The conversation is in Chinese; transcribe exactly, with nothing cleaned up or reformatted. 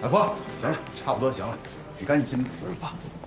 海峰，行了，差不多行了，你赶紧进。爸。